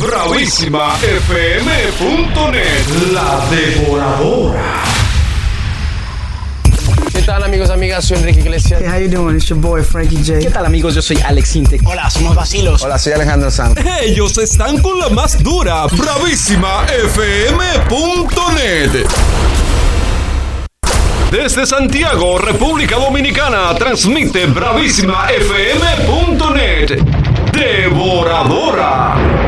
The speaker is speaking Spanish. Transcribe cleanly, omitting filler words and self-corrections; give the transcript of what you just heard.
bravísimafm.net, la devoradora. ¿Qué tal, amigos, amigas? Soy Enrique Iglesias. Hey, how you doing? It's your boy Frankie J. ¿Qué tal, amigos? Yo soy Alex Intec. Hola, somos Vacilos. Hola, soy Alejandro Sanz. Ellos están con la más dura, bravísimafm.net. Desde Santiago, República Dominicana, transmite bravísimafm.net, devoradora.